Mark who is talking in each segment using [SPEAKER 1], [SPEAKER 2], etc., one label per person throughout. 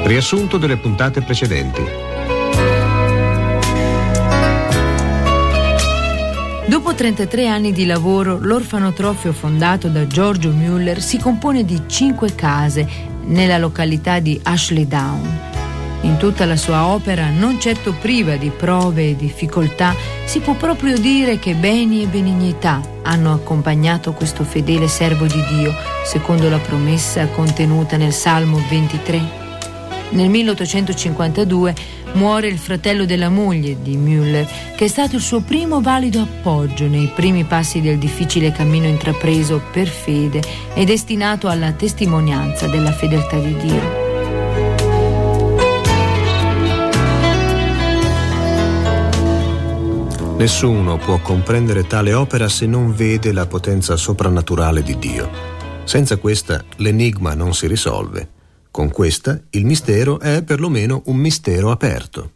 [SPEAKER 1] Riassunto delle puntate precedenti.
[SPEAKER 2] Dopo 33 anni di lavoro, l'orfanotrofio fondato da Giorgio Müller si compone di 5 case nella località di Ashley Down. In tutta la sua opera, non certo priva di prove e difficoltà, si può proprio dire che beni e benignità hanno accompagnato questo fedele servo di Dio, secondo la promessa contenuta nel Salmo 23. Nel 1852 muore il fratello della moglie di Müller, che è stato il suo primo valido appoggio nei primi passi del difficile cammino intrapreso per fede e destinato alla testimonianza della fedeltà di Dio.
[SPEAKER 1] Nessuno può comprendere tale opera se non vede la potenza soprannaturale di Dio. Senza questa l'enigma non si risolve. Con questa il mistero è perlomeno un mistero aperto.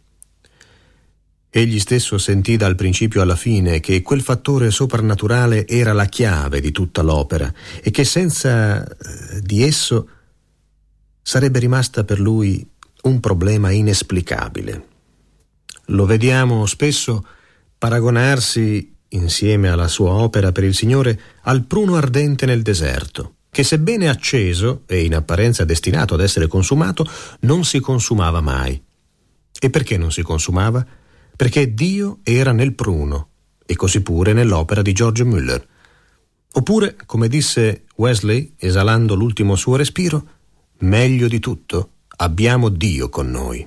[SPEAKER 1] Egli stesso sentì dal principio alla fine che quel fattore soprannaturale era la chiave di tutta l'opera e che senza di esso sarebbe rimasta per lui un problema inesplicabile. Lo vediamo spesso paragonarsi, insieme alla sua opera per il Signore, al pruno ardente nel deserto, che sebbene acceso e in apparenza destinato ad essere consumato, non si consumava mai. E perché non si consumava? Perché Dio era nel pruno, e così pure nell'opera di Giorgio Müller. Oppure, come disse Wesley, esalando l'ultimo suo respiro, meglio di tutto, abbiamo Dio con noi.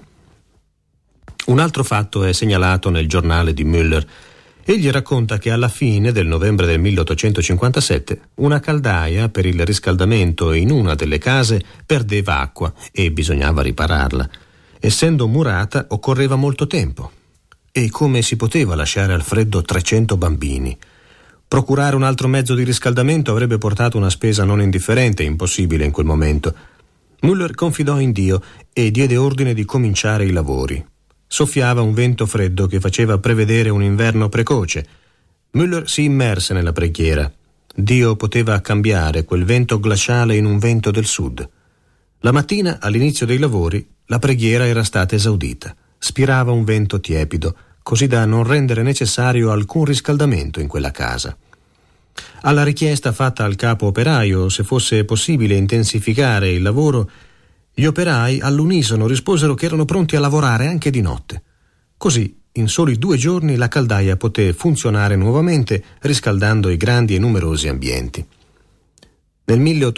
[SPEAKER 1] Un altro fatto è segnalato nel giornale di Müller. Egli racconta che alla fine del novembre del 1857 una caldaia per il riscaldamento in una delle case perdeva acqua e bisognava ripararla. Essendo murata occorreva molto tempo. E come si poteva lasciare al freddo 300 bambini? Procurare un altro mezzo di riscaldamento avrebbe portato una spesa non indifferente e impossibile in quel momento. Müller confidò in Dio e diede ordine di cominciare i lavori. Soffiava un vento freddo che faceva prevedere un inverno precoce. Müller si immerse nella preghiera. Dio poteva cambiare quel vento glaciale in un vento del sud. La mattina, all'inizio dei lavori, la preghiera era stata esaudita. Spirava un vento tiepido, così da non rendere necessario alcun riscaldamento in quella casa. Alla richiesta fatta al capo operaio se fosse possibile intensificare il lavoro, gli operai all'unisono risposero che erano pronti a lavorare anche di notte. Così, in soli 2 giorni, la caldaia poté funzionare nuovamente, riscaldando i grandi e numerosi ambienti. Nel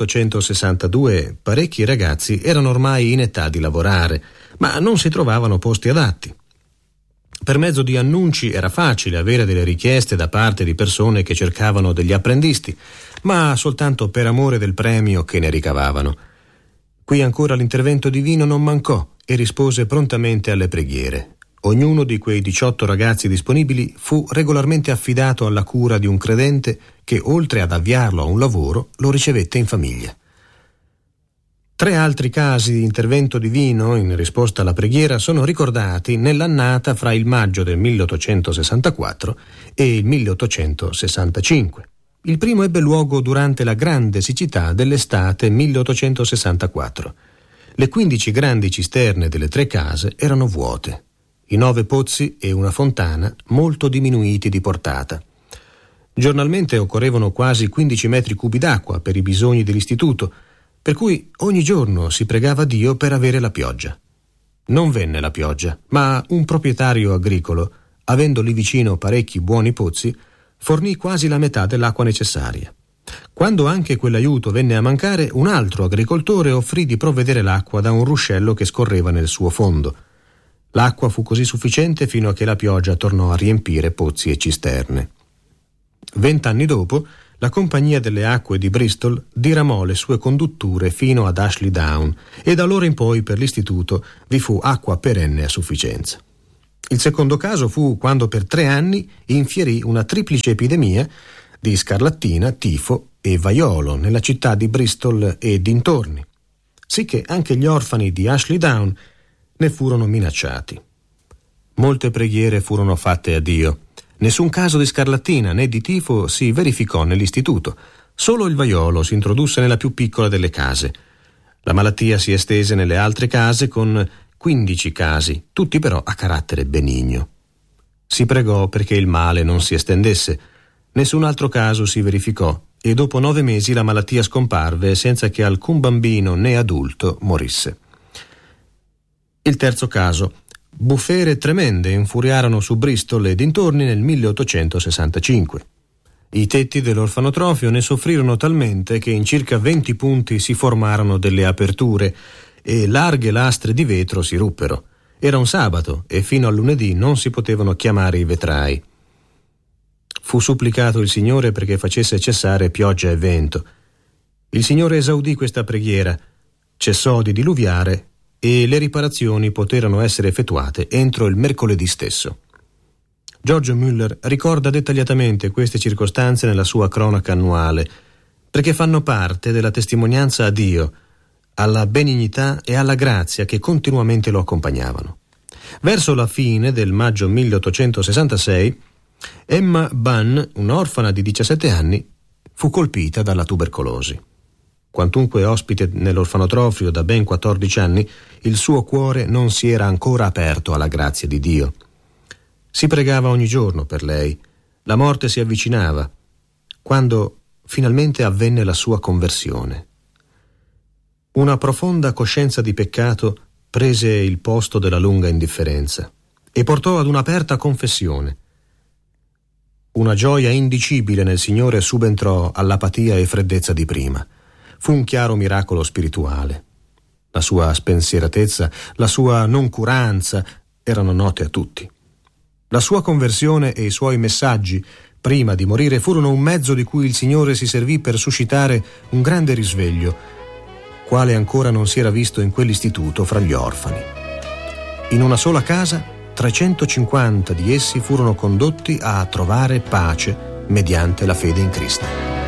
[SPEAKER 1] 1862 parecchi ragazzi erano ormai in età di lavorare, ma non si trovavano posti adatti. Per mezzo di annunci era facile avere delle richieste da parte di persone che cercavano degli apprendisti, ma soltanto per amore del premio che ne ricavavano. Qui ancora l'intervento divino non mancò e rispose prontamente alle preghiere. Ognuno di quei 18 ragazzi disponibili fu regolarmente affidato alla cura di un credente che, oltre ad avviarlo a un lavoro, lo ricevette in famiglia. 3 altri casi di intervento divino in risposta alla preghiera sono ricordati nell'annata fra il maggio del 1864 e il 1865. Il primo ebbe luogo durante la grande siccità dell'estate 1864. Le 15 grandi cisterne delle 3 case erano vuote, i 9 pozzi e una fontana molto diminuiti di portata. Giornalmente occorrevano quasi 15 metri cubi d'acqua per i bisogni dell'istituto, per cui ogni giorno si pregava Dio per avere la pioggia. Non venne la pioggia, ma un proprietario agricolo, avendo lì vicino parecchi buoni pozzi, fornì quasi la metà dell'acqua necessaria. Quando anche quell'aiuto venne a mancare, un altro agricoltore offrì di provvedere l'acqua da un ruscello che scorreva nel suo fondo. L'acqua fu così sufficiente fino a che la pioggia tornò a riempire pozzi e cisterne. 20 anni dopo, la Compagnia delle Acque di Bristol diramò le sue condutture fino ad Ashley Down e da allora in poi per l'istituto vi fu acqua perenne a sufficienza. Il secondo caso fu quando per 3 anni infierì una triplice epidemia di scarlattina, tifo e vaiolo nella città di Bristol e dintorni, sicché anche gli orfani di Ashley Down ne furono minacciati. Molte preghiere furono fatte a Dio. Nessun caso di scarlattina né di tifo si verificò nell'istituto. Solo il vaiolo si introdusse nella più piccola delle case. La malattia si estese nelle altre case con 15 casi, tutti però a carattere benigno. Si pregò perché il male non si estendesse. Nessun altro caso si verificò e dopo 9 mesi la malattia scomparve senza che alcun bambino né adulto morisse. Il terzo caso. Bufere tremende infuriarono su Bristol e dintorni nel 1865. I tetti dell'orfanotrofio ne soffrirono talmente che in circa 20 punti si formarono delle aperture e larghe lastre di vetro si ruppero. Era un sabato e fino al lunedì non si potevano chiamare i vetrai. Fu supplicato il Signore perché facesse cessare pioggia e vento. Il Signore esaudì questa preghiera, cessò di diluviare e le riparazioni poterono essere effettuate entro il mercoledì stesso. Giorgio Müller ricorda dettagliatamente queste circostanze nella sua cronaca annuale, perché fanno parte della testimonianza a Dio, alla benignità e alla grazia che continuamente lo accompagnavano. Verso la fine del maggio 1866, Emma Bunn, un'orfana di 17 anni, fu colpita dalla tubercolosi. Quantunque ospite nell'orfanotrofio da ben 14 anni, il suo cuore non si era ancora aperto alla grazia di Dio. Si pregava ogni giorno per lei. La morte si avvicinava, quando finalmente avvenne la sua conversione. Una profonda coscienza di peccato prese il posto della lunga indifferenza e portò ad un'aperta confessione. Una gioia indicibile nel Signore subentrò all'apatia e freddezza di prima. Fu un chiaro miracolo spirituale. La sua spensieratezza, la sua noncuranza erano note a tutti. La sua conversione e i suoi messaggi, prima di morire, furono un mezzo di cui il Signore si servì per suscitare un grande risveglio, quale ancora non si era visto in quell'istituto fra gli orfani. In una sola casa, 350 di essi furono condotti a trovare pace mediante la fede in Cristo.